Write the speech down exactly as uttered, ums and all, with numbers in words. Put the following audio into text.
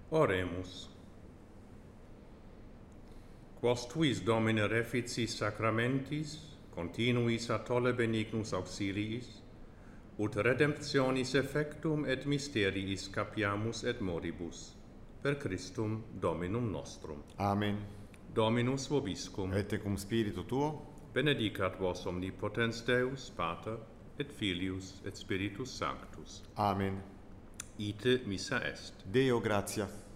Oremus. Quos tuis, Domine, reficis sacramentis, continuis a tolle benignus auxiliis, ut redemptionis effectum et mysteriis capiamus et moribus, per Christum Dominum nostrum. Amen. Dominus vobiscum. Et cum spiritu tuo, Benedicat vos omnipotens Deus, Pater, et Filius, et Spiritus Sanctus. Amen. Ite missa est. Deo gratia.